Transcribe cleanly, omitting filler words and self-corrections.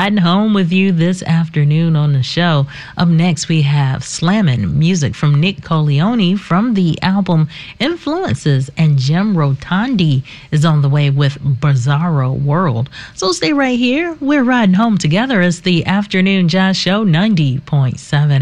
riding home with you this afternoon on the show. Up next, we have Slammin' music from Nick Coleoni from the album Influences, and Jim Rotondi is on the way with Bizarro World. So stay right here. We're riding home together as the Afternoon Jazz Show 90.7